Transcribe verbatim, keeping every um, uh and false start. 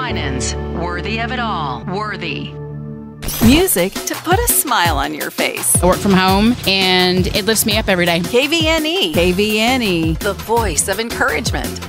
Winans. Worthy of it all. Worthy. Music to put a smile on your face. I work from home, and it lifts me up every day. K V N E. K V N E. The voice of encouragement.